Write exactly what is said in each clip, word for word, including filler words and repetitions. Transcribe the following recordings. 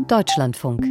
Deutschlandfunk.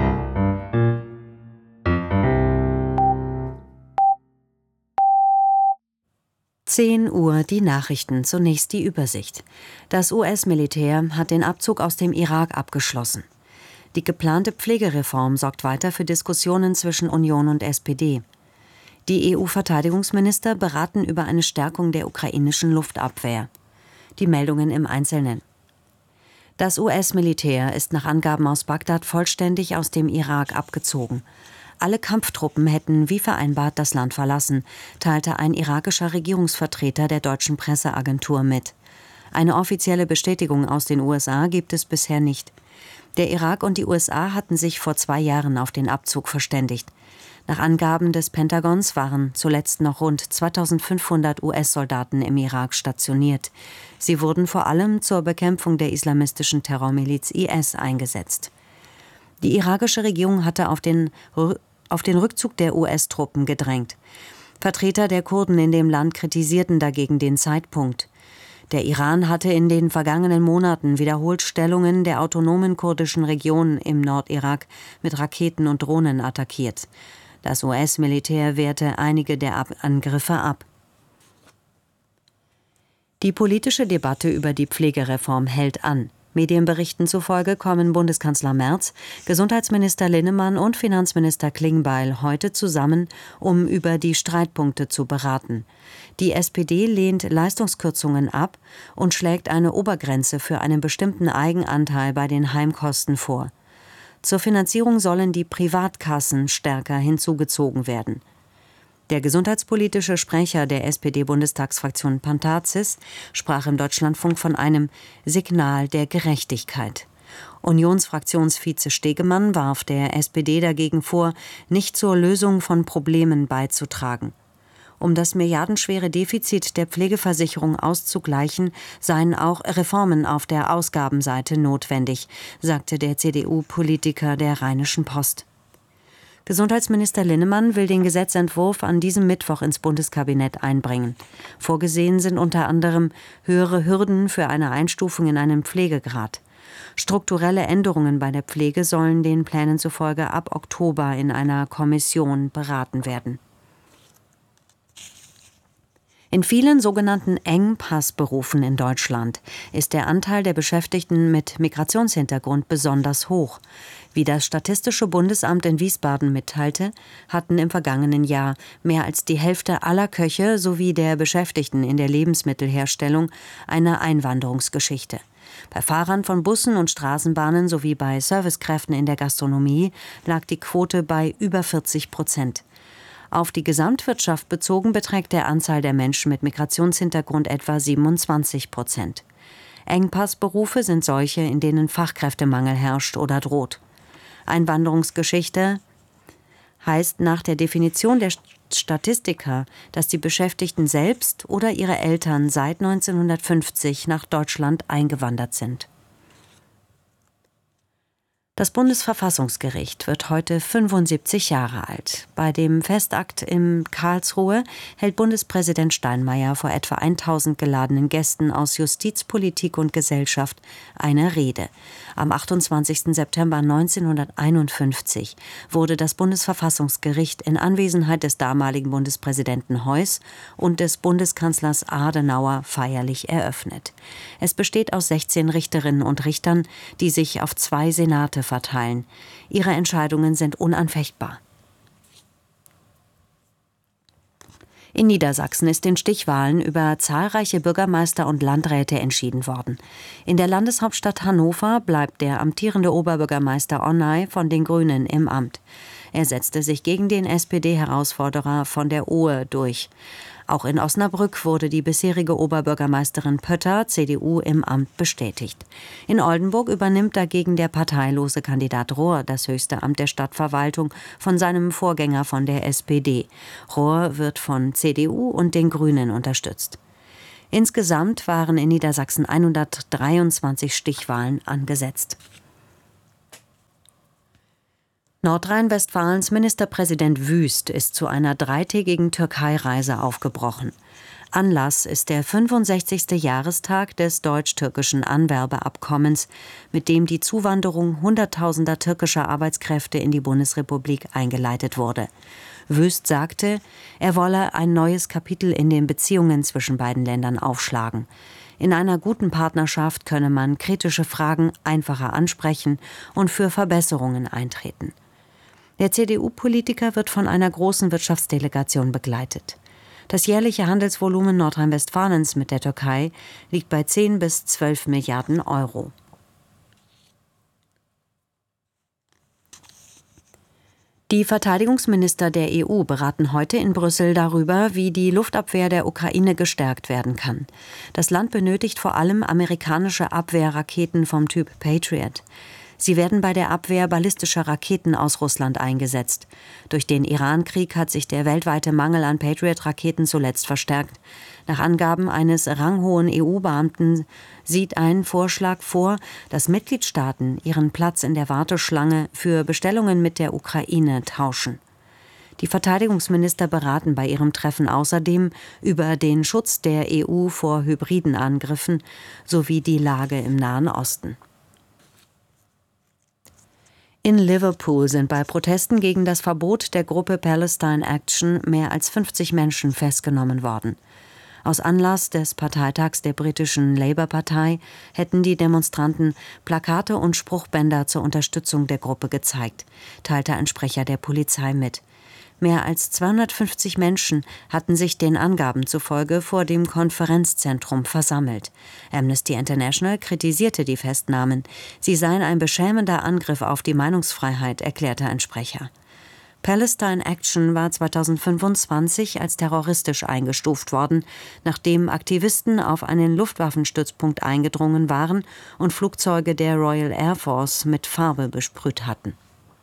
zehn Uhr die Nachrichten, zunächst die Übersicht. Das U S-Militär hat den Abzug aus dem Irak abgeschlossen. Die geplante Pflegereform sorgt weiter für Diskussionen zwischen Union und S P D. Die E U-Verteidigungsminister beraten über eine Stärkung der ukrainischen Luftabwehr. Die Meldungen im Einzelnen. Das U S-Militär ist nach Angaben aus Bagdad vollständig aus dem Irak abgezogen. Alle Kampftruppen hätten wie vereinbart das Land verlassen, teilte ein irakischer Regierungsvertreter der deutschen Presseagentur mit. Eine offizielle Bestätigung aus den U S A gibt es bisher nicht. Der Irak und die U S A hatten sich vor zwei Jahren auf den Abzug verständigt. Nach Angaben des Pentagons waren zuletzt noch rund zweitausendfünfhundert U S-Soldaten im Irak stationiert. Sie wurden vor allem zur Bekämpfung der islamistischen Terrormiliz I S eingesetzt. Die irakische Regierung hatte auf den, auf den Rückzug der U S-Truppen gedrängt. Vertreter der Kurden in dem Land kritisierten dagegen den Zeitpunkt. Der Iran hatte in den vergangenen Monaten wiederholt Stellungen der autonomen kurdischen Region im Nordirak mit Raketen und Drohnen attackiert. Das U S-Militär wehrte einige der Ab- Angriffe ab. Die politische Debatte über die Pflegereform hält an. Medienberichten zufolge kommen Bundeskanzler Merz, Gesundheitsminister Linnemann und Finanzminister Klingbeil heute zusammen, um über die Streitpunkte zu beraten. Die S P D lehnt Leistungskürzungen ab und schlägt eine Obergrenze für einen bestimmten Eigenanteil bei den Heimkosten vor. Zur Finanzierung sollen die Privatkassen stärker hinzugezogen werden. Der gesundheitspolitische Sprecher der S P D-Bundestagsfraktion Pantazis sprach im Deutschlandfunk von einem Signal der Gerechtigkeit. Unionsfraktionsvize Stegemann warf der S P D dagegen vor, nicht zur Lösung von Problemen beizutragen. Um das milliardenschwere Defizit der Pflegeversicherung auszugleichen, seien auch Reformen auf der Ausgabenseite notwendig, sagte der C D U-Politiker der Rheinischen Post. Gesundheitsminister Linnemann will den Gesetzentwurf an diesem Mittwoch ins Bundeskabinett einbringen. Vorgesehen sind unter anderem höhere Hürden für eine Einstufung in einen Pflegegrad. Strukturelle Änderungen bei der Pflege sollen den Plänen zufolge ab Oktober in einer Kommission beraten werden. In vielen sogenannten Engpassberufen in Deutschland ist der Anteil der Beschäftigten mit Migrationshintergrund besonders hoch. Wie das Statistische Bundesamt in Wiesbaden mitteilte, hatten im vergangenen Jahr mehr als die Hälfte aller Köche sowie der Beschäftigten in der Lebensmittelherstellung eine Einwanderungsgeschichte. Bei Fahrern von Bussen und Straßenbahnen sowie bei Servicekräften in der Gastronomie lag die Quote bei über vierzig Prozent. Auf die Gesamtwirtschaft bezogen beträgt der Anzahl der Menschen mit Migrationshintergrund etwa siebenundzwanzig Prozent. Engpassberufe sind solche, in denen Fachkräftemangel herrscht oder droht. Einwanderungsgeschichte heißt nach der Definition der Statistiker, dass die Beschäftigten selbst oder ihre Eltern seit neunzehnhundertfünfzig nach Deutschland eingewandert sind. Das Bundesverfassungsgericht wird heute fünfundsiebzig Jahre alt. Bei dem Festakt in Karlsruhe hält Bundespräsident Steinmeier vor etwa tausend geladenen Gästen aus Justiz, Politik und Gesellschaft eine Rede. Am achtundzwanzigsten September neunzehnhunderteinundfünfzig wurde das Bundesverfassungsgericht in Anwesenheit des damaligen Bundespräsidenten Heuss und des Bundeskanzlers Adenauer feierlich eröffnet. Es besteht aus sechzehn Richterinnen und Richtern, die sich auf zwei Senate verteilen. Ihre Entscheidungen sind unanfechtbar. In Niedersachsen ist in Stichwahlen über zahlreiche Bürgermeister und Landräte entschieden worden. In der Landeshauptstadt Hannover bleibt der amtierende Oberbürgermeister Onay von den Grünen im Amt. Er setzte sich gegen den S P D-Herausforderer von der Ohe durch. Auch in Osnabrück wurde die bisherige Oberbürgermeisterin Pötter, C D U, im Amt bestätigt. In Oldenburg übernimmt dagegen der parteilose Kandidat Rohr das höchste Amt der Stadtverwaltung von seinem Vorgänger von der S P D. Rohr wird von C D U und den Grünen unterstützt. Insgesamt waren in Niedersachsen hundertdreiundzwanzig Stichwahlen angesetzt. Nordrhein-Westfalens Ministerpräsident Wüst ist zu einer dreitägigen Türkei-Reise aufgebrochen. Anlass ist der fünfundsechzigste Jahrestag des deutsch-türkischen Anwerbeabkommens, mit dem die Zuwanderung hunderttausender türkischer Arbeitskräfte in die Bundesrepublik eingeleitet wurde. Wüst sagte, er wolle ein neues Kapitel in den Beziehungen zwischen beiden Ländern aufschlagen. In einer guten Partnerschaft könne man kritische Fragen einfacher ansprechen und für Verbesserungen eintreten. Der C D U-Politiker wird von einer großen Wirtschaftsdelegation begleitet. Das jährliche Handelsvolumen Nordrhein-Westfalens mit der Türkei liegt bei zehn bis zwölf Milliarden Euro. Die Verteidigungsminister der E U beraten heute in Brüssel darüber, wie die Luftabwehr der Ukraine gestärkt werden kann. Das Land benötigt vor allem amerikanische Abwehrraketen vom Typ Patriot. Sie werden bei der Abwehr ballistischer Raketen aus Russland eingesetzt. Durch den Iran-Krieg hat sich der weltweite Mangel an Patriot-Raketen zuletzt verstärkt. Nach Angaben eines ranghohen E U-Beamten sieht ein Vorschlag vor, dass Mitgliedstaaten ihren Platz in der Warteschlange für Bestellungen mit der Ukraine tauschen. Die Verteidigungsminister beraten bei ihrem Treffen außerdem über den Schutz der E U vor hybriden Angriffen sowie die Lage im Nahen Osten. In Liverpool sind bei Protesten gegen das Verbot der Gruppe Palestine Action mehr als fünfzig Menschen festgenommen worden. Aus Anlass des Parteitags der britischen Labour-Partei hätten die Demonstranten Plakate und Spruchbänder zur Unterstützung der Gruppe gezeigt, teilte ein Sprecher der Polizei mit. Mehr als zweihundertfünfzig Menschen hatten sich den Angaben zufolge vor dem Konferenzzentrum versammelt. Amnesty International kritisierte die Festnahmen. Sie seien ein beschämender Angriff auf die Meinungsfreiheit, erklärte ein Sprecher. Palestine Action war zweitausendfünfundzwanzig als terroristisch eingestuft worden, nachdem Aktivisten auf einen Luftwaffenstützpunkt eingedrungen waren und Flugzeuge der Royal Air Force mit Farbe besprüht hatten.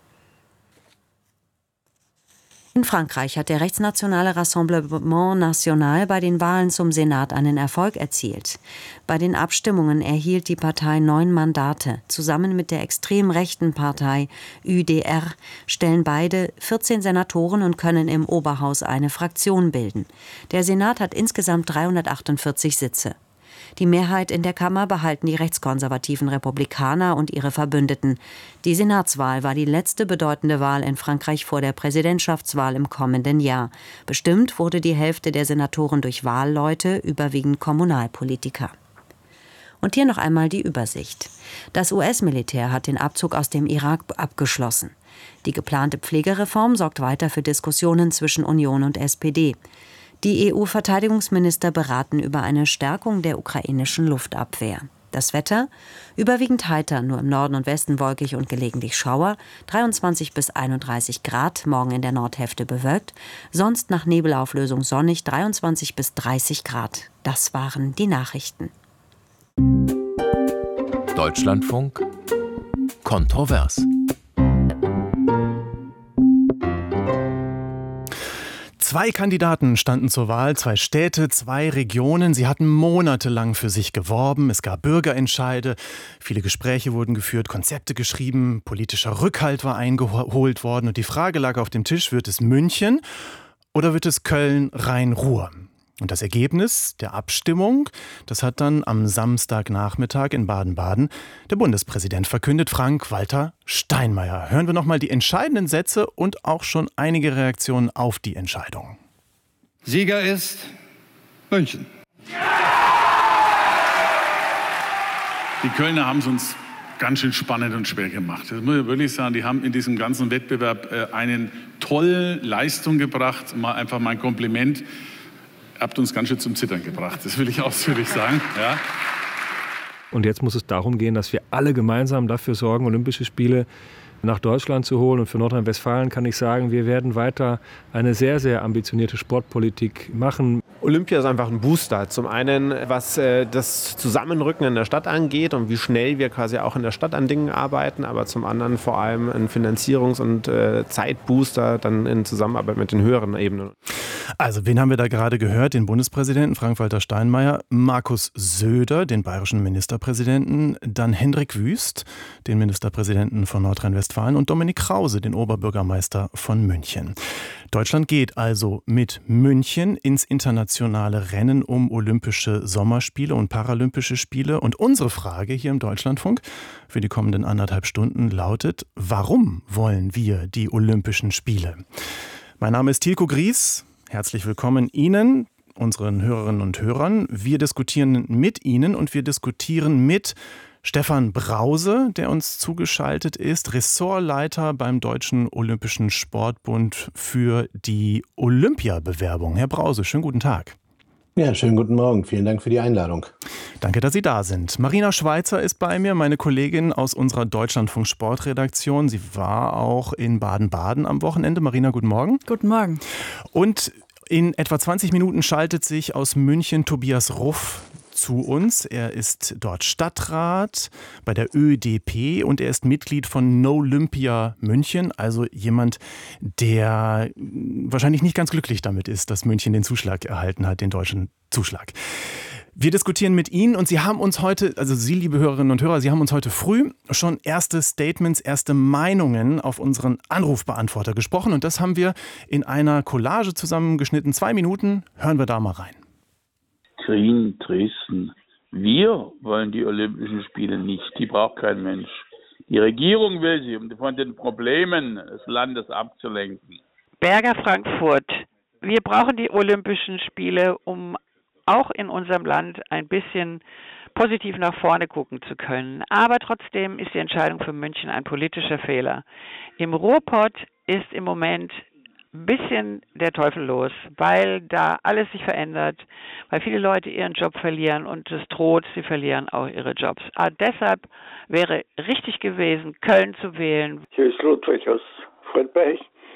In Frankreich hat der rechtsnationale Rassemblement National bei den Wahlen zum Senat einen Erfolg erzielt. Bei den Abstimmungen erhielt die Partei neun Mandate. Zusammen mit der extrem rechten Partei U D R stellen beide vierzehn Senatoren und können im Oberhaus eine Fraktion bilden. Der Senat hat insgesamt dreihundertachtundvierzig Sitze. Die Mehrheit in der Kammer behalten die rechtskonservativen Republikaner und ihre Verbündeten. Die Senatswahl war die letzte bedeutende Wahl in Frankreich vor der Präsidentschaftswahl im kommenden Jahr. Bestimmt wurde die Hälfte der Senatoren durch Wahlleute, überwiegend Kommunalpolitiker. Und hier noch einmal die Übersicht. Das U S-Militär hat den Abzug aus dem Irak abgeschlossen. Die geplante Pflegereform sorgt weiter für Diskussionen zwischen Union und S P D. Die E U-Verteidigungsminister beraten über eine Stärkung der ukrainischen Luftabwehr. Das Wetter? Überwiegend heiter, nur im Norden und Westen wolkig und gelegentlich Schauer, dreiundzwanzig bis einunddreißig Grad, morgen in der Nordhälfte bewölkt, sonst nach Nebelauflösung sonnig, dreiundzwanzig bis dreißig Grad. Das waren die Nachrichten. Deutschlandfunk kontrovers. Zwei Kandidaten standen zur Wahl, zwei Städte, zwei Regionen. Sie hatten monatelang für sich geworben. Es gab Bürgerentscheide, viele Gespräche wurden geführt, Konzepte geschrieben, politischer Rückhalt war eingeholt worden. Und die Frage lag auf dem Tisch, wird es München oder wird es Köln, Rhein-Ruhr? Und das Ergebnis der Abstimmung, das hat dann am Samstagnachmittag in Baden-Baden der Bundespräsident verkündet, Frank-Walter Steinmeier. Hören wir nochmal die entscheidenden Sätze und auch schon einige Reaktionen auf die Entscheidung. Sieger ist München. Die Kölner haben es uns ganz schön spannend und schwer gemacht. Das muss ich wirklich sagen. Die haben in diesem ganzen Wettbewerb äh, eine tolle Leistung gebracht. Mal einfach mein Kompliment. Habt uns ganz schön zum Zittern gebracht, das will ich ausführlich sagen. Ja. Und jetzt muss es darum gehen, dass wir alle gemeinsam dafür sorgen, Olympische Spiele nach Deutschland zu holen. Und für Nordrhein-Westfalen kann ich sagen, wir werden weiter eine sehr, sehr ambitionierte Sportpolitik machen. Olympia ist einfach ein Booster. Zum einen, was äh, das Zusammenrücken in der Stadt angeht und wie schnell wir quasi auch in der Stadt an Dingen arbeiten, aber zum anderen vor allem ein Finanzierungs- und äh, Zeitbooster dann in Zusammenarbeit mit den höheren Ebenen. Also, wen haben wir da gerade gehört? Den Bundespräsidenten Frank-Walter Steinmeier, Markus Söder, den bayerischen Ministerpräsidenten, dann Hendrik Wüst, den Ministerpräsidenten von Nordrhein-Westfalen und Dominik Krause, den Oberbürgermeister von München. Deutschland geht also mit München ins internationale internationale Rennen um Olympische Sommerspiele und Paralympische Spiele. Und unsere Frage hier im Deutschlandfunk für die kommenden anderthalb Stunden lautet: Warum wollen wir die Olympischen Spiele? Mein Name ist Tilko Gries. Herzlich willkommen Ihnen, unseren Hörerinnen und Hörern. Wir diskutieren mit Ihnen und wir diskutieren mit Stefan Brause, der uns zugeschaltet ist, Ressortleiter beim Deutschen Olympischen Sportbund für die Olympiabewerbung. Herr Brause, schönen guten Tag. Ja, schönen guten Morgen. Vielen Dank für die Einladung. Danke, dass Sie da sind. Marina Schweizer ist bei mir, meine Kollegin aus unserer Deutschlandfunk Sportredaktion. Sie war auch in Baden-Baden am Wochenende. Marina, guten Morgen. Guten Morgen. Und in etwa zwanzig Minuten schaltet sich aus München Tobias Ruff zu uns. Er ist dort Stadtrat bei der Ö D P und er ist Mitglied von Nolympia München, also jemand, der wahrscheinlich nicht ganz glücklich damit ist, dass München den Zuschlag erhalten hat, den deutschen Zuschlag. Wir diskutieren mit Ihnen und Sie haben uns heute, also Sie, liebe Hörerinnen und Hörer, Sie haben uns heute früh schon erste Statements, erste Meinungen auf unseren Anrufbeantworter gesprochen und das haben wir in einer Collage zusammengeschnitten. Zwei Minuten, hören wir da mal rein. Green Dresden. Wir wollen die Olympischen Spiele nicht. Die braucht kein Mensch. Die Regierung will sie, um von den Problemen des Landes abzulenken. Berger Frankfurt. Wir brauchen die Olympischen Spiele, um auch in unserem Land ein bisschen positiv nach vorne gucken zu können. Aber trotzdem ist die Entscheidung für München ein politischer Fehler. Im Ruhrpott ist im Moment ein bisschen der Teufel los, weil da alles sich verändert, weil viele Leute ihren Job verlieren und es droht, sie verlieren auch ihre Jobs. Aber deshalb wäre richtig gewesen, Köln zu wählen. Hier ist Ludwig aus Friedberg.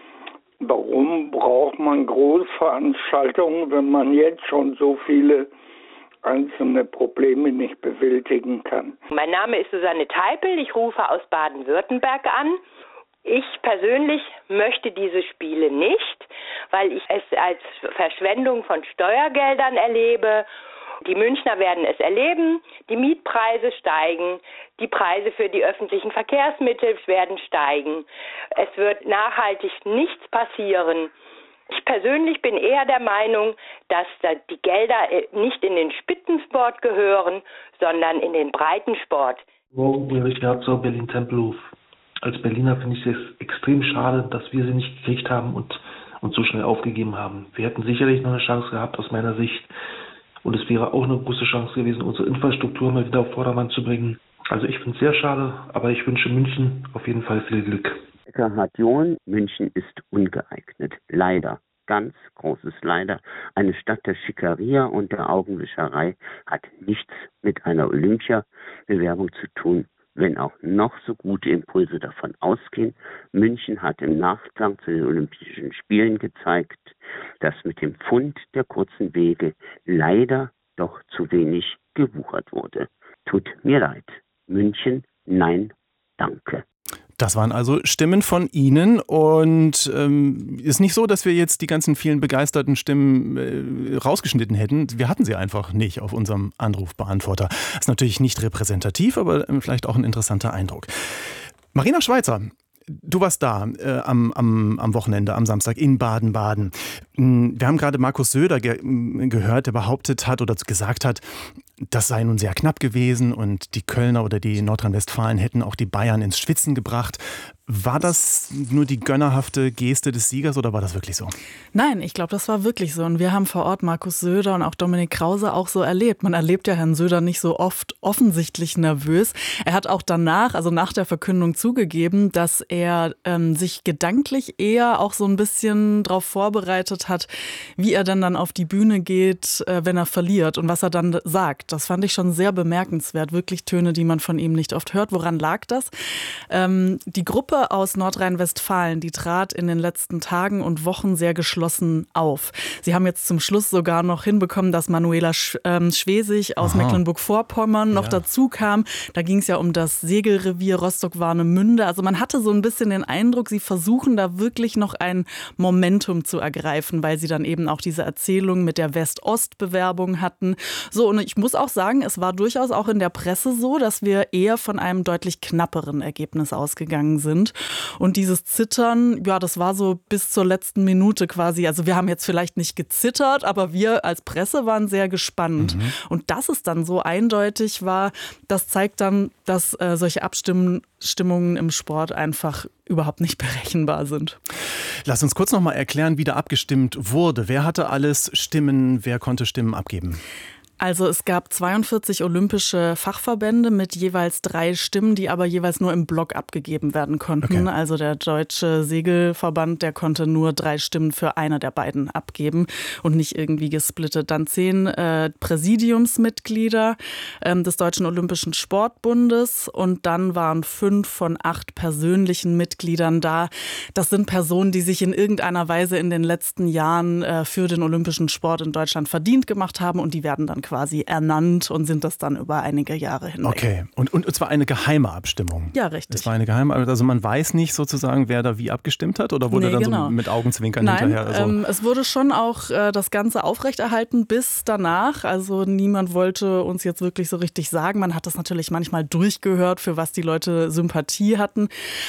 Warum braucht man Großveranstaltungen, wenn man jetzt schon so viele einzelne Probleme nicht bewältigen kann? Mein Name ist Susanne Teipel, ich rufe aus Baden-Württemberg an. Ich persönlich möchte diese Spiele nicht, weil ich es als Verschwendung von Steuergeldern erlebe. Die Münchner werden es erleben, die Mietpreise steigen, die Preise für die öffentlichen Verkehrsmittel werden steigen. Es wird nachhaltig nichts passieren. Ich persönlich bin eher der Meinung, dass die Gelder nicht in den Spitzensport gehören, sondern in den Breitensport. Ulrich Herzog, Berlin-Tempelhof. Als Berliner finde ich es extrem schade, dass wir sie nicht gekriegt haben und uns so schnell aufgegeben haben. Wir hätten sicherlich noch eine Chance gehabt aus meiner Sicht. Und es wäre auch eine große Chance gewesen, unsere Infrastruktur mal wieder auf Vordermann zu bringen. Also ich finde es sehr schade, aber ich wünsche München auf jeden Fall viel Glück. Eckhard John, München ist ungeeignet. Leider. Ganz großes Leider. Eine Stadt der Schickeria und der Augenwischerei hat nichts mit einer Olympiabewerbung zu tun. Wenn auch noch so gute Impulse davon ausgehen. München hat im Nachgang zu den Olympischen Spielen gezeigt, dass mit dem Pfund der kurzen Wege leider doch zu wenig gewuchert wurde. Tut mir leid. München, nein, danke. Das waren also Stimmen von Ihnen und ähm, ist nicht so, dass wir jetzt die ganzen vielen begeisterten Stimmen äh, rausgeschnitten hätten. Wir hatten sie einfach nicht auf unserem Anrufbeantworter. Ist natürlich nicht repräsentativ, aber äh, vielleicht auch ein interessanter Eindruck. Marina Schweizer, du warst da äh, am, am, am Wochenende, am Samstag in Baden-Baden. Wir haben gerade Markus Söder ge- gehört, der behauptet hat oder gesagt hat, das sei nun sehr knapp gewesen und die Kölner oder die Nordrhein-Westfalen hätten auch die Bayern ins Schwitzen gebracht. War das nur die gönnerhafte Geste des Siegers oder war das wirklich so? Nein, ich glaube, das war wirklich so. Und wir haben vor Ort Markus Söder und auch Dominik Krause auch so erlebt. Man erlebt ja Herrn Söder nicht so oft offensichtlich nervös. Er hat auch danach, also nach der Verkündung zugegeben, dass er ähm, sich gedanklich eher auch so ein bisschen darauf vorbereitet hat, wie er dann dann auf die Bühne geht, äh, wenn er verliert und was er dann sagt. Das fand ich schon sehr bemerkenswert. Wirklich Töne, die man von ihm nicht oft hört. Woran lag das? Ähm, die Gruppe aus Nordrhein-Westfalen, die trat in den letzten Tagen und Wochen sehr geschlossen auf. Sie haben jetzt zum Schluss sogar noch hinbekommen, dass Manuela Sch- ähm, Schwesig aus Aha. Mecklenburg-Vorpommern noch ja. dazu kam. Da ging es ja um das Segelrevier Rostock-Warnemünde. Also man hatte so ein bisschen den Eindruck, sie versuchen da wirklich noch ein Momentum zu ergreifen, weil sie dann eben auch diese Erzählung mit der West-Ost-Bewerbung hatten. So, und ich muss auch sagen, es war durchaus auch in der Presse so, dass wir eher von einem deutlich knapperen Ergebnis ausgegangen sind. sind. Und dieses Zittern, ja, das war so bis zur letzten Minute quasi. Also wir haben jetzt vielleicht nicht gezittert, aber wir als Presse waren sehr gespannt. Mhm. Und dass es dann so eindeutig war, das zeigt dann, dass äh, solche Abstimmungen im Sport einfach überhaupt nicht berechenbar sind. Lass uns kurz noch mal erklären, wie da abgestimmt wurde. Wer hatte alles Stimmen, wer konnte Stimmen abgeben? Also es gab zweiundvierzig olympische Fachverbände mit jeweils drei Stimmen, die aber jeweils nur im Block abgegeben werden konnten. Okay. Also der Deutsche Segelverband, der konnte nur drei Stimmen für eine der beiden abgeben und nicht irgendwie gesplittet. Dann zehn äh, Präsidiumsmitglieder äh, des Deutschen Olympischen Sportbundes und dann waren fünf von acht persönlichen Mitgliedern da. Das sind Personen, die sich in irgendeiner Weise in den letzten Jahren äh, für den olympischen Sport in Deutschland verdient gemacht haben und die werden dann quasi ernannt und sind das dann über einige Jahre hinweg. Okay, und, und es war eine geheime Abstimmung? Ja, richtig. Es war eine geheime, also man weiß nicht sozusagen, wer da wie abgestimmt hat oder wurde nee, dann genau. so mit Augenzwinkern Nein, hinterher? Also ähm, es wurde schon auch äh, das Ganze aufrechterhalten bis danach, also niemand wollte uns jetzt wirklich so richtig sagen, man hat das natürlich manchmal durchgehört, für was die Leute Sympathie hatten,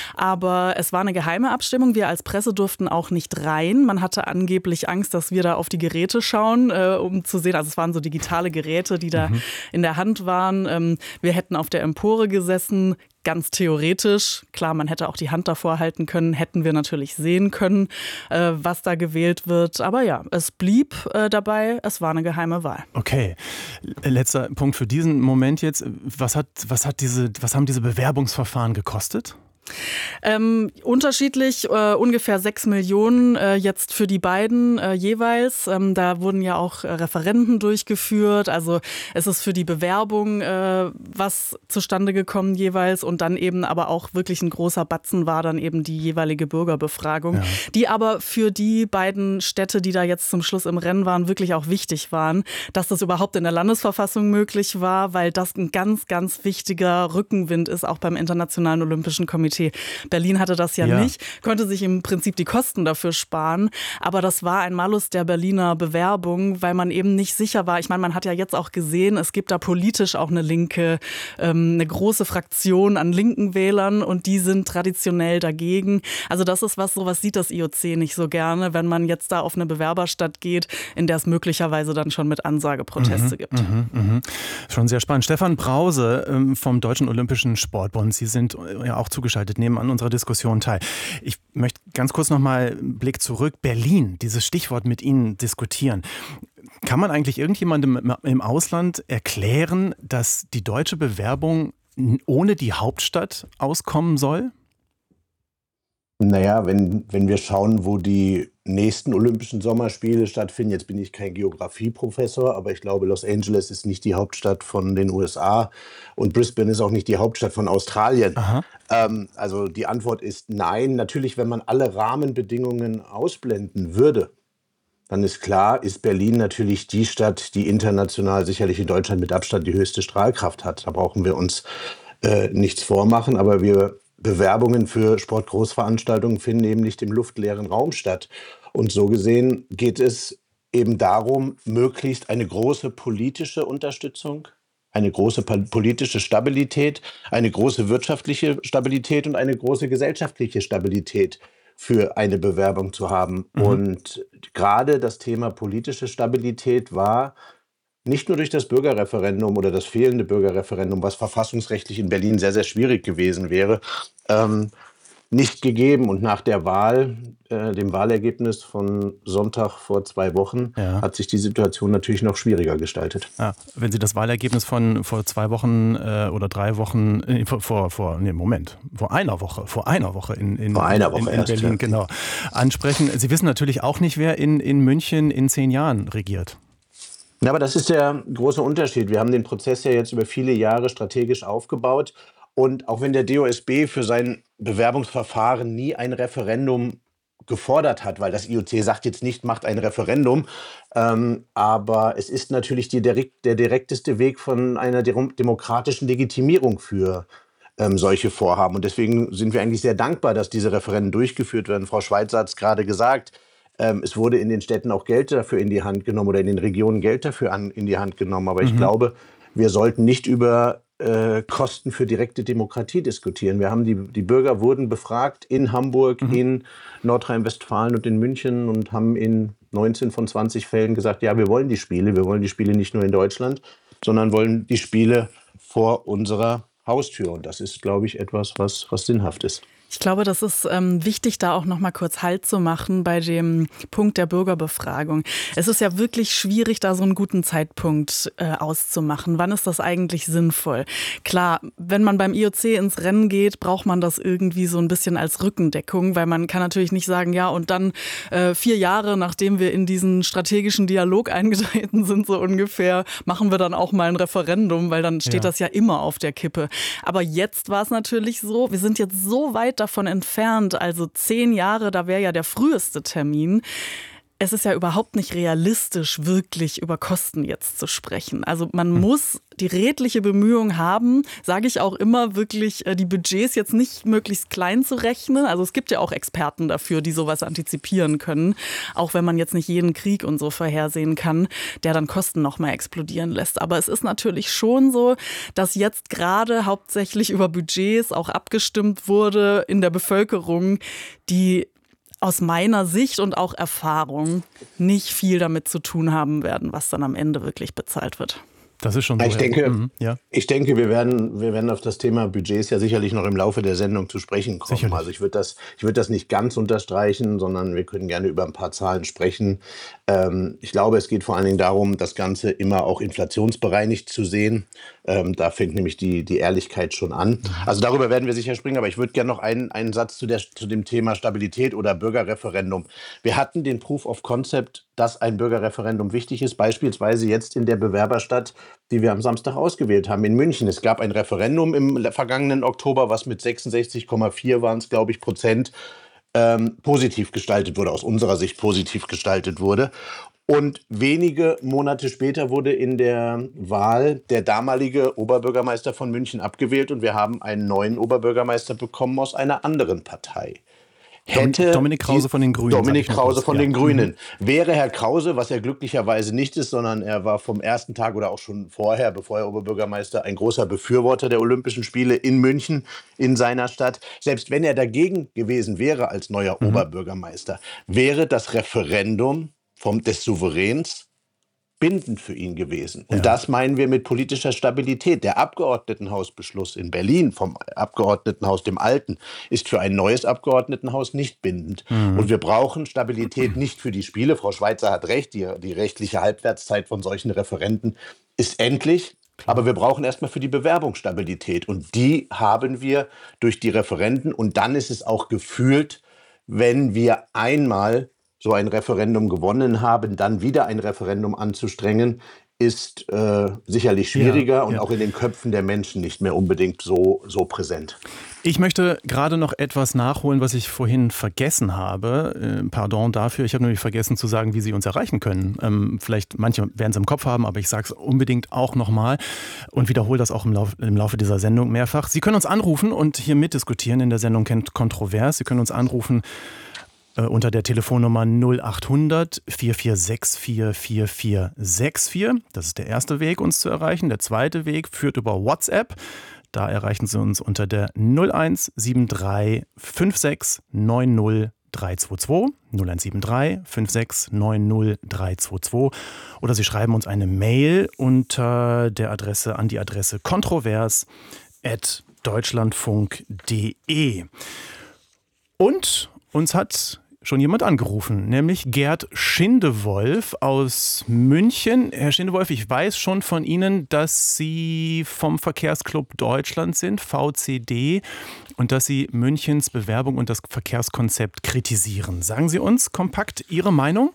aber es war eine geheime Abstimmung, wir als Presse durften auch nicht rein, man hatte angeblich Angst, dass wir da auf die Geräte schauen, äh, um zu sehen, also es waren so digitale Geräte, die da mhm. in der Hand waren. Wir hätten auf der Empore gesessen, ganz theoretisch. Klar, man hätte auch die Hand davor halten können, hätten wir natürlich sehen können, was da gewählt wird. Aber ja, es blieb dabei, es war eine geheime Wahl. Okay, letzter Punkt für diesen Moment jetzt. Was hat, was hat diese, was haben diese Bewerbungsverfahren gekostet? Ähm, unterschiedlich, äh, ungefähr sechs Millionen äh, jetzt für die beiden äh, jeweils. Ähm, da wurden ja auch äh, Referenden durchgeführt. Also es ist für die Bewerbung äh, was zustande gekommen jeweils und dann eben aber auch wirklich ein großer Batzen war dann eben die jeweilige Bürgerbefragung, ja. die aber für die beiden Städte, die da jetzt zum Schluss im Rennen waren, wirklich auch wichtig waren, dass das überhaupt in der Landesverfassung möglich war, weil das ein ganz, ganz wichtiger Rückenwind ist, auch beim Internationalen Olympischen Komitee. Berlin hatte das ja, ja nicht, konnte sich im Prinzip die Kosten dafür sparen, aber das war ein Malus der Berliner Bewerbung, weil man eben nicht sicher war. Ich meine, man hat ja jetzt auch gesehen, es gibt da politisch auch eine linke, ähm, eine große Fraktion an linken Wählern und die sind traditionell dagegen. Also das ist was, sowas sieht das I O C nicht so gerne, wenn man jetzt da auf eine Bewerberstadt geht, in der es möglicherweise dann schon mit Ansageproteste mhm, gibt. Mhm, mhm. Schon sehr spannend. Stefan Brause ähm, vom Deutschen Olympischen Sportbund, Sie sind ja auch zugeschaltet, nehmen an unserer Diskussion teil. Ich möchte ganz kurz noch mal einen Blick zurück. Berlin, dieses Stichwort mit Ihnen diskutieren. Kann man eigentlich irgendjemandem im Ausland erklären, dass die deutsche Bewerbung ohne die Hauptstadt auskommen soll? Naja, wenn, wenn wir schauen, wo die nächsten Olympischen Sommerspiele stattfinden, jetzt bin ich kein Geografieprofessor, aber ich glaube, Los Angeles ist nicht die Hauptstadt von den U S A und Brisbane ist auch nicht die Hauptstadt von Australien. Ähm, also die Antwort ist nein. Natürlich, wenn man alle Rahmenbedingungen ausblenden würde, dann ist klar, ist Berlin natürlich die Stadt, die international sicherlich in Deutschland mit Abstand die höchste Strahlkraft hat. Da brauchen wir uns äh, nichts vormachen, aber wir Bewerbungen für Sportgroßveranstaltungen finden eben nicht im luftleeren Raum statt. Und so gesehen geht es eben darum, möglichst eine große politische Unterstützung, eine große politische Stabilität, eine große wirtschaftliche Stabilität und eine große gesellschaftliche Stabilität für eine Bewerbung zu haben. Mhm. Und gerade das Thema politische Stabilität war nicht nur durch das Bürgerreferendum oder das fehlende Bürgerreferendum, was verfassungsrechtlich in Berlin sehr, sehr schwierig gewesen wäre, ähm, nicht gegeben. Und nach der Wahl, äh, dem Wahlergebnis von Sonntag vor zwei Wochen, ja. hat sich die Situation natürlich noch schwieriger gestaltet. Ja, wenn Sie das Wahlergebnis von vor zwei Wochen äh, oder drei Wochen, äh, vor, vor, vor nee, Moment, vor einer Woche, vor einer Woche in, in, vor einer Woche in, in erst, Berlin, ja. genau, ansprechen. Sie wissen natürlich auch nicht, wer in, in München in zehn Jahren regiert. Ja, aber das ist der große Unterschied. Wir haben den Prozess ja jetzt über viele Jahre strategisch aufgebaut. Und auch wenn der D O S B für sein Bewerbungsverfahren nie ein Referendum gefordert hat, weil das I O C sagt jetzt nicht, macht ein Referendum, ähm, aber es ist natürlich die, der, der direkteste Weg von einer demokratischen Legitimierung für ähm, solche Vorhaben. Und deswegen sind wir eigentlich sehr dankbar, dass diese Referenden durchgeführt werden. Frau Schweitzer hat es gerade gesagt. Ähm, es wurde in den Städten auch Geld dafür in die Hand genommen oder in den Regionen Geld dafür an, in die Hand genommen. Aber mhm. ich glaube, wir sollten nicht über äh, Kosten für direkte Demokratie diskutieren. Wir haben die, die Bürger wurden befragt in Hamburg, mhm. in Nordrhein-Westfalen und in München und haben in neunzehn von zwanzig Fällen gesagt, ja, wir wollen die Spiele. Wir wollen die Spiele nicht nur in Deutschland, sondern wollen die Spiele vor unserer Haustür. Und das ist, glaube ich, etwas, was, was sinnhaft ist. Ich glaube, das ist ähm, wichtig, da auch noch mal kurz Halt zu machen bei dem Punkt der Bürgerbefragung. Es ist ja wirklich schwierig, da so einen guten Zeitpunkt äh, auszumachen. Wann ist das eigentlich sinnvoll? Klar, wenn man beim I O C ins Rennen geht, braucht man das irgendwie so ein bisschen als Rückendeckung, weil man kann natürlich nicht sagen, ja, und dann äh, vier Jahre, nachdem wir in diesen strategischen Dialog eingetreten sind, so ungefähr, machen wir dann auch mal ein Referendum, weil dann steht ja. das ja immer auf der Kippe. Aber jetzt war es natürlich so, wir sind jetzt so weit davon entfernt, also zehn Jahre, da wäre ja der früheste Termin. Es ist ja überhaupt nicht realistisch, wirklich über Kosten jetzt zu sprechen. Also man hm. muss die redliche Bemühung haben, sage ich auch immer, wirklich die Budgets jetzt nicht möglichst klein zu rechnen. Also es gibt ja auch Experten dafür, die sowas antizipieren können, auch wenn man jetzt nicht jeden Krieg und so vorhersehen kann, der dann Kosten noch mal explodieren lässt. Aber es ist natürlich schon so, dass jetzt gerade hauptsächlich über Budgets auch abgestimmt wurde in der Bevölkerung, die aus meiner Sicht und auch Erfahrung nicht viel damit zu tun haben werden, was dann am Ende wirklich bezahlt wird. Das ist schon so. Ich denke, mhm, ja. ich denke wir, werden, wir werden auf das Thema Budgets ja sicherlich noch im Laufe der Sendung zu sprechen kommen. Sicherlich. Also ich würde das, ich würde das nicht ganz unterstreichen, sondern wir können gerne über ein paar Zahlen sprechen. Ähm, ich glaube, es geht vor allen Dingen darum, das Ganze immer auch inflationsbereinigt zu sehen. Ähm, da fängt nämlich die, die Ehrlichkeit schon an. Also darüber werden wir sicher sprechen, aber ich würde gerne noch einen, einen Satz zu, der, zu dem Thema Stabilität oder Bürgerreferendum. Wir hatten den Proof of Concept, dass ein Bürgerreferendum wichtig ist, beispielsweise jetzt in der Bewerberstadt, die wir am Samstag ausgewählt haben, in München. Es gab ein Referendum im vergangenen Oktober, was mit sechsundsechzig Komma vier waren es, glaube ich, Prozent ähm, positiv gestaltet wurde, aus unserer Sicht positiv gestaltet wurde. Und wenige Monate später wurde in der Wahl der damalige Oberbürgermeister von München abgewählt und wir haben einen neuen Oberbürgermeister bekommen aus einer anderen Partei. Hätte Dominik Krause von den Grünen. Dominik Krause von ja. den Grünen. Mhm. Wäre Herr Krause, was er glücklicherweise nicht ist, sondern er war vom ersten Tag oder auch schon vorher, bevor er Oberbürgermeister, ein großer Befürworter der Olympischen Spiele in München, in seiner Stadt. Selbst wenn er dagegen gewesen wäre als neuer mhm. Oberbürgermeister, wäre das Referendum vom, des Souveräns bindend für ihn gewesen. Und ja. das meinen wir mit politischer Stabilität. Der Abgeordnetenhausbeschluss in Berlin vom Abgeordnetenhaus, dem Alten, ist für ein neues Abgeordnetenhaus nicht bindend. Mhm. Und wir brauchen Stabilität nicht für die Spiele. Frau Schweitzer hat recht, die, die rechtliche Halbwertszeit von solchen Referenden ist endlich. Aber wir brauchen erstmal für die Bewerbung Stabilität. Und die haben wir durch die Referenden. Und dann ist es auch gefühlt, wenn wir einmal so ein Referendum gewonnen haben, dann wieder ein Referendum anzustrengen, ist äh, sicherlich schwieriger ja, und ja. auch in den Köpfen der Menschen nicht mehr unbedingt so, so präsent. Ich möchte gerade noch etwas nachholen, was ich vorhin vergessen habe. Äh, pardon dafür. Ich habe nämlich vergessen zu sagen, wie Sie uns erreichen können. Ähm, vielleicht manche werden es im Kopf haben, aber ich sage es unbedingt auch nochmal und wiederhole das auch im Laufe, im Laufe dieser Sendung mehrfach. Sie können uns anrufen und hier mitdiskutieren in der Sendung Kennt Kontrovers. Sie können uns anrufen unter der Telefonnummer null acht hundert, vier vier sechs vier, vier vier sechs vier. Das ist der erste Weg, uns zu erreichen. Der zweite Weg führt über WhatsApp. Da erreichen Sie uns unter der null eins sieben drei fünf sechs neun null drei zwei zwei. null eins sieben drei fünf sechs neun null drei zwei zwei. Oder Sie schreiben uns eine Mail unter der Adresse an die Adresse kontrovers at deutschlandfunk punkt de. Und uns hat schon jemand angerufen, nämlich Gerd Schindewolf aus München. Herr Schindewolf, ich weiß schon von Ihnen, dass Sie vom Verkehrsclub Deutschland sind, V C D, und dass Sie Münchens Bewerbung und das Verkehrskonzept kritisieren. Sagen Sie uns kompakt Ihre Meinung?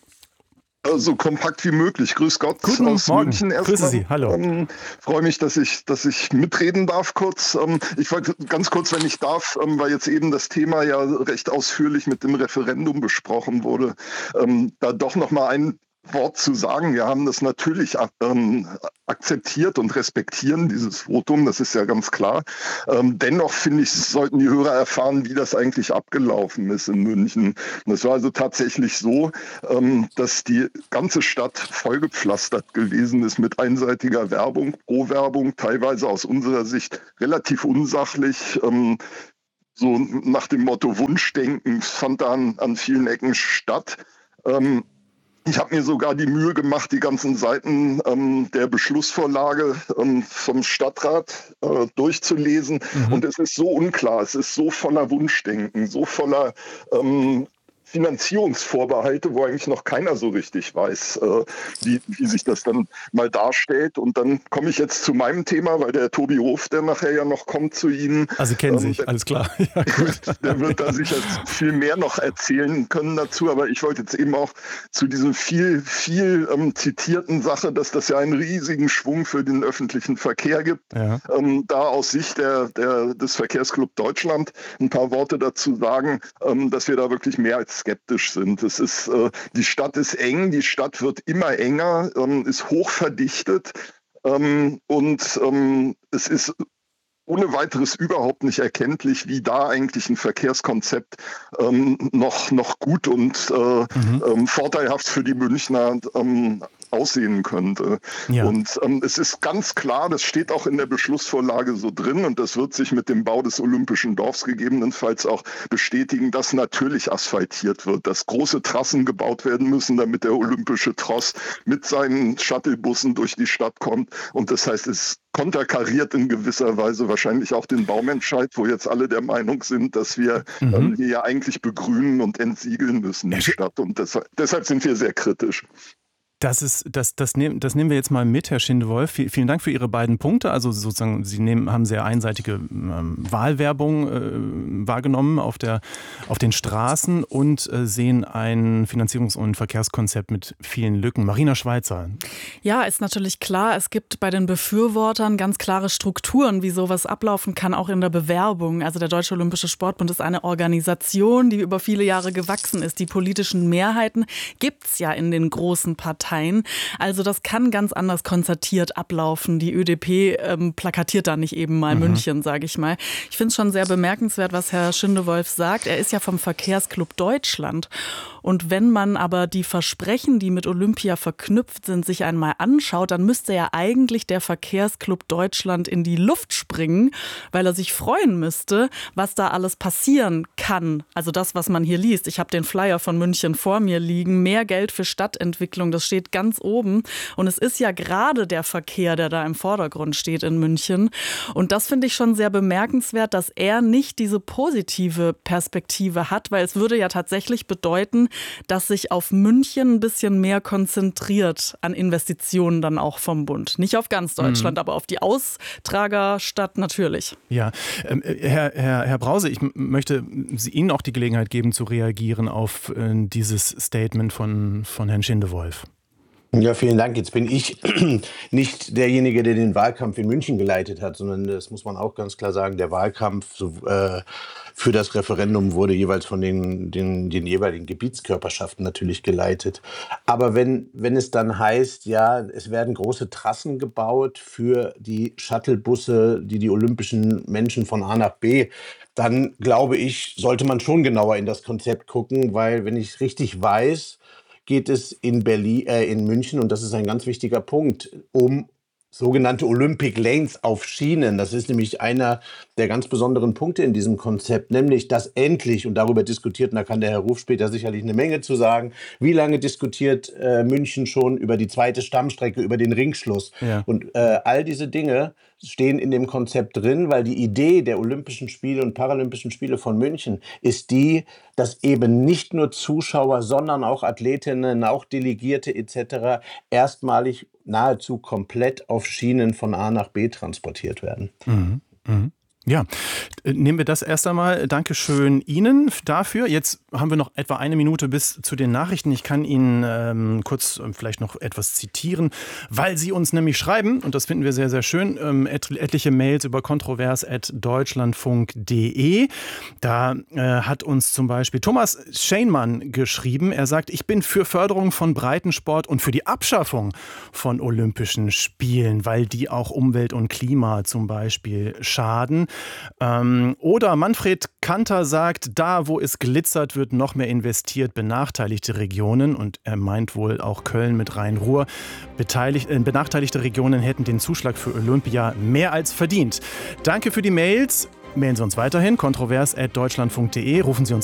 So kompakt wie möglich. Grüß Gott. Guten aus Morgen. München erstmal. Grüße Sie. Hallo. Ähm, freue mich, dass ich, dass ich mitreden darf kurz. Ähm, ich wollte ganz kurz, wenn ich darf, ähm, weil jetzt eben das Thema ja recht ausführlich mit dem Referendum besprochen wurde, ähm, da doch noch mal ein Wort zu sagen. Wir haben das natürlich ähm, akzeptiert und respektieren dieses Votum, das ist ja ganz klar. Ähm, dennoch finde ich, sollten die Hörer erfahren, wie das eigentlich abgelaufen ist in München. Und es war also tatsächlich so, ähm, dass die ganze Stadt vollgepflastert gewesen ist mit einseitiger Werbung, Pro-Werbung, teilweise aus unserer Sicht relativ unsachlich. Ähm, so nach dem Motto Wunschdenken fand da an, an vielen Ecken statt. Ähm, Ich habe mir sogar die Mühe gemacht, die ganzen Seiten ähm, der Beschlussvorlage ähm, vom Stadtrat äh, durchzulesen. Mhm. Und es ist so unklar, es ist so voller Wunschdenken, so voller ähm, Finanzierungsvorbehalte, wo eigentlich noch keiner so richtig weiß, äh, wie, wie sich das dann mal darstellt. Und dann komme ich jetzt zu meinem Thema, weil der Tobi Hof, der nachher ja noch kommt zu Ihnen. Also Sie kennen ähm, sich, der, alles klar. Ja, gut. Der wird da sicher viel mehr noch erzählen können dazu. Aber ich wollte jetzt eben auch zu diesem viel, viel ähm, zitierten Sache, dass das ja einen riesigen Schwung für den öffentlichen Verkehr gibt. Ja. Ähm, da aus Sicht der, der, des Verkehrsclub Deutschland ein paar Worte dazu sagen, ähm, dass wir da wirklich mehr als skeptisch sind. Es ist, äh, die Stadt ist eng, die Stadt wird immer enger, ähm, ist hoch verdichtet ähm, und ähm, es ist ohne weiteres überhaupt nicht erkenntlich, wie da eigentlich ein Verkehrskonzept ähm, noch, noch gut und äh, mhm. ähm, vorteilhaft für die Münchner ähm, aussehen könnte. Ja. Und ähm, es ist ganz klar, das steht auch in der Beschlussvorlage so drin und das wird sich mit dem Bau des Olympischen Dorfs gegebenenfalls auch bestätigen, dass natürlich asphaltiert wird, dass große Trassen gebaut werden müssen, damit der olympische Tross mit seinen Shuttlebussen durch die Stadt kommt. Und das heißt, es konterkariert in gewisser Weise wahrscheinlich auch den Baumentscheid, wo jetzt alle der Meinung sind, dass wir mhm. ähm, hier ja eigentlich begrünen und entsiegeln müssen, die Stadt. Und deshalb, deshalb sind wir sehr kritisch. Das, ist, das, das, nehm, das nehmen wir jetzt mal mit, Herr Schindewolf. Vielen Dank für Ihre beiden Punkte. Also sozusagen, Sie nehmen, haben sehr einseitige ähm, Wahlwerbung äh, wahrgenommen auf, der, auf den Straßen und äh, sehen ein Finanzierungs- und Verkehrskonzept mit vielen Lücken. Marina Schweizer. Ja, ist natürlich klar, es gibt bei den Befürwortern ganz klare Strukturen, wie sowas ablaufen kann, auch in der Bewerbung. Also der Deutsche Olympische Sportbund ist eine Organisation, die über viele Jahre gewachsen ist. Die politischen Mehrheiten gibt es ja in den großen Parteien. Also das kann ganz anders konzertiert ablaufen. Die Ö D P ähm, plakatiert da nicht eben mal mhm. München, sage ich mal. Ich finde es schon sehr bemerkenswert, was Herr Schindewolf sagt. Er ist ja vom Verkehrsclub Deutschland. Und wenn man aber die Versprechen, die mit Olympia verknüpft sind, sich einmal anschaut, dann müsste ja eigentlich der Verkehrsclub Deutschland in die Luft springen, weil er sich freuen müsste, was da alles passieren kann. Also das, was man hier liest. Ich habe den Flyer von München vor mir liegen. Mehr Geld für Stadtentwicklung, das steht ganz oben. Und es ist ja gerade der Verkehr, der da im Vordergrund steht in München. Und das finde ich schon sehr bemerkenswert, dass er nicht diese positive Perspektive hat, weil es würde ja tatsächlich bedeuten, dass sich auf München ein bisschen mehr konzentriert an Investitionen dann auch vom Bund. Nicht auf ganz Deutschland, mhm. aber auf die Austragerstadt natürlich. Ja, ähm, Herr, Herr, Herr Brause, ich m- möchte Ihnen auch die Gelegenheit geben, zu reagieren auf äh, dieses Statement von, von Herrn Schindewolf. Ja, vielen Dank. Jetzt bin ich nicht derjenige, der den Wahlkampf in München geleitet hat, sondern das muss man auch ganz klar sagen, der Wahlkampf so, äh, für das Referendum wurde jeweils von den, den, den jeweiligen Gebietskörperschaften natürlich geleitet. Aber wenn, wenn es dann heißt, ja, es werden große Trassen gebaut für die Shuttlebusse, die die olympischen Menschen von A nach B, dann glaube ich, sollte man schon genauer in das Konzept gucken, weil wenn ich es richtig weiß, geht es in Berlin, äh, in München, und das ist ein ganz wichtiger Punkt, um sogenannte Olympic Lanes auf Schienen. Das ist nämlich einer der ganz besonderen Punkte in diesem Konzept, nämlich dass endlich, und darüber diskutiert, und da kann der Herr Ruf später sicherlich eine Menge zu sagen, wie lange diskutiert äh, München schon über die zweite Stammstrecke, über den Ringschluss. Ja. Und äh, all diese Dinge stehen in dem Konzept drin, weil die Idee der Olympischen Spiele und Paralympischen Spiele von München ist die, dass eben nicht nur Zuschauer, sondern auch Athletinnen, auch Delegierte et cetera erstmalig nahezu komplett auf Schienen von A nach B transportiert werden. Mhm. Mhm. Ja, nehmen wir das erst einmal. Dankeschön Ihnen dafür. Jetzt haben wir noch etwa eine Minute bis zu den Nachrichten. Ich kann Ihnen ähm, kurz ähm, vielleicht noch etwas zitieren, weil Sie uns nämlich schreiben, und das finden wir sehr, sehr schön, ähm, et- etliche Mails über kontrovers at deutschlandfunk punkt de. Da äh, hat uns zum Beispiel Thomas Scheinmann geschrieben. Er sagt, ich bin für Förderung von Breitensport und für die Abschaffung von Olympischen Spielen, weil die auch Umwelt und Klima zum Beispiel schaden. Ähm, oder Manfred Kanter sagt, da wo es glitzert, wird noch mehr investiert, benachteiligte Regionen, und er meint wohl auch Köln mit Rhein-Ruhr, beteiligt, äh, benachteiligte Regionen hätten den Zuschlag für Olympia mehr als verdient. Danke für die Mails. Mailen Sie uns weiterhin, kontrovers at deutschlandfunk punkt de, rufen Sie uns